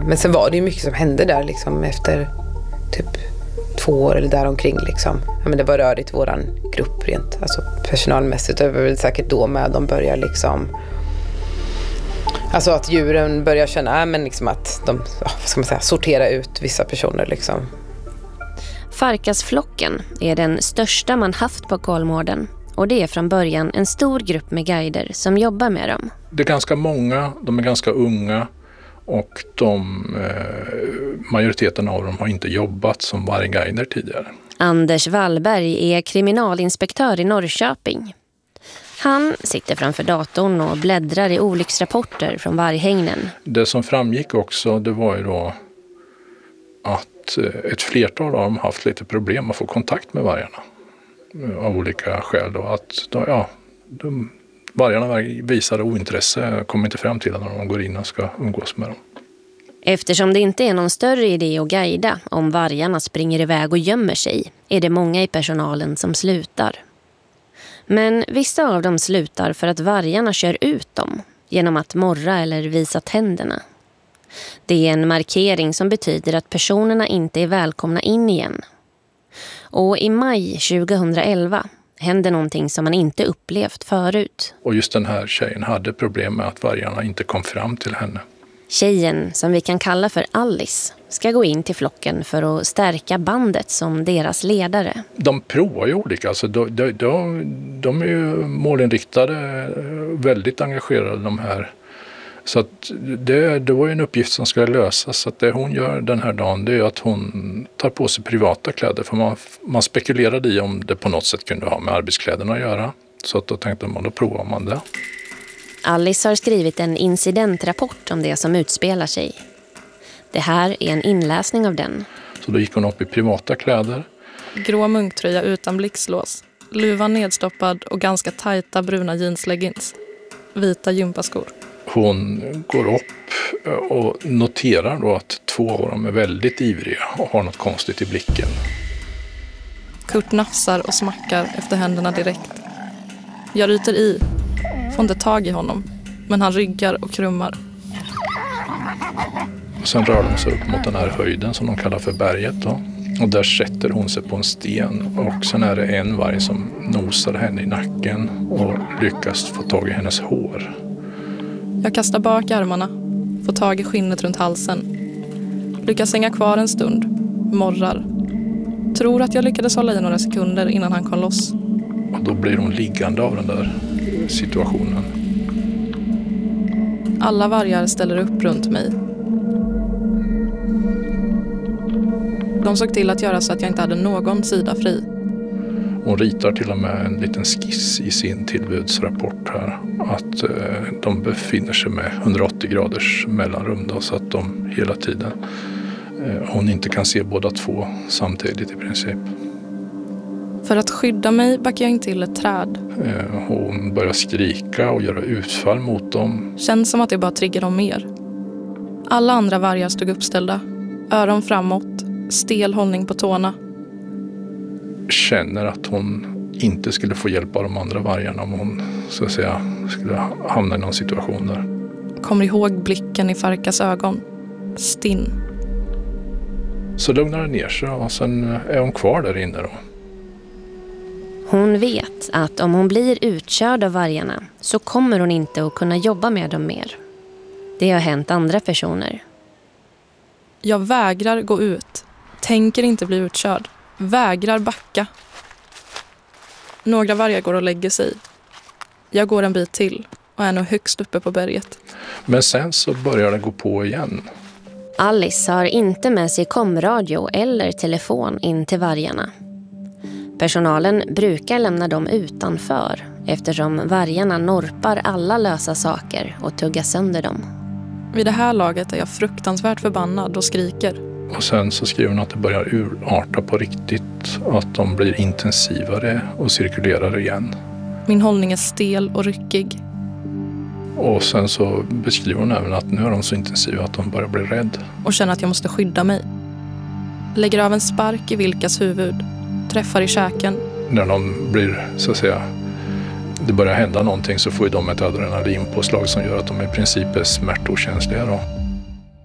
Men sen var det ju mycket som hände där liksom efter typ 2 år eller däromkring liksom. Ja, men det var rörigt i våran grupp rent, alltså personalmässigt. Det var väl säkert då med de börjar liksom, alltså att djuren börjar känna men liksom att de, vad ska man säga, sortera ut vissa personer liksom. Farkasflocken är den största man haft på Kolmården. Och det är från början en stor grupp med guider som jobbar med dem. Det är ganska många, de är ganska unga och majoriteten av dem har inte jobbat som vargguider tidigare. Anders Wallberg är kriminalinspektör i Norrköping. Han sitter framför datorn och bläddrar i olycksrapporter från varghägnen. Det som framgick också, det var ju då att ett flertal av dem haft lite problem att få kontakt med vargarna. Av olika skäl då. Att vargarna visade ointresse, kommer inte fram till när de går in och ska umgås med dem. Eftersom det inte är någon större idé att guida om vargarna springer iväg och gömmer sig, är det många i personalen som slutar. Men vissa av dem slutar för att vargarna kör ut dem genom att morra eller visa tänderna. Det är en markering som betyder att personerna inte är välkomna in igen. Och i maj 2011 hände någonting som man inte upplevt förut. Och just den här tjejen hade problem med att vargarna inte kom fram till henne. Tjejen, som vi kan kalla för Alice, ska gå in till flocken för att stärka bandet som deras ledare. De provar ju olika, alltså de är ju målinriktade, väldigt engagerade de här. Så att det var ju en uppgift som skulle lösas. Så att det hon gör den här dagen, det är att hon tar på sig privata kläder. För man spekulerade i om det på något sätt kunde ha med arbetskläderna att göra. Så att då tänkte man, då provar man det. Alice har skrivit en incidentrapport om det som utspelar sig. Det här är en inläsning av den. Så då gick hon upp i privata kläder. Grå munktröja utan blixtlås. Luvan nedstoppad och ganska tajta bruna jeansleggings. Vita gympaskor. Hon går upp och noterar då att 2 av dem är väldigt ivriga och har något konstigt i blicken. Kurt nafsar och smackar efter händerna direkt. Jag ryter i, får inte tag i honom, men han ryggar och krummar. Och sen rör de sig upp mot den här höjden som de kallar för berget då. Och där sätter hon sig på en sten och sen är det en varg som nosar henne i nacken och lyckas få tag i hennes hår. Jag kastar bak armarna, får tag i skinnet runt halsen. Lyckas hänga kvar en stund, morrar. Tror att jag lyckades hålla i några sekunder innan han kom loss. Och då blir hon liggande av den där situationen. Alla vargar ställer upp runt mig. De såg till att göra så att jag inte hade någon sida fri. Hon ritar till och med en liten skiss i sin tillbudsrapport här. Att de befinner sig med 180 graders mellanrum då, så att de hela tiden, hon inte kan se båda två samtidigt i princip. För att skydda mig backar jag in till ett träd. Hon börjar skrika och göra utfall mot dem. Känns som att det bara triggar dem mer. Alla andra vargar stod uppställda. Öron framåt, stel hållning på tårna. Känner att hon inte skulle få hjälp av de andra vargarna om hon så att säga skulle hamna i någon situation där. Kommer ihåg blicken i Farkas ögon. Stinn. Så lugnar det ner sig och sen är hon kvar där inne då. Hon vet att om hon blir utkörd av vargarna så kommer hon inte att kunna jobba med dem mer. Det har hänt andra personer. Jag vägrar gå ut. Tänker inte bli utkörd. Vägrar backa. Några vargar går och lägger sig. Jag går en bit till och är nog högst uppe på berget. Men sen så börjar det gå på igen. Alice har inte med sig komradio eller telefon in till vargarna. Personalen brukar lämna dem utanför eftersom vargarna norpar alla lösa saker och tuggar sönder dem. Vid det här laget är jag fruktansvärt förbannad och skriker. Och sen så skriver hon att det börjar urarta på riktigt. Att de blir intensivare och cirkulerar igen. Min hållning är stel och ryckig. Och sen så beskriver hon även att nu är de så intensiva att de börjar bli rädd. Och känner att jag måste skydda mig. Lägger av en spark i Vilkas huvud. Träffar i käken. När de blir så att säga, det börjar hända någonting så får ju de ett adrenalinpåslag som gör att de i princip är smärtokänsliga då.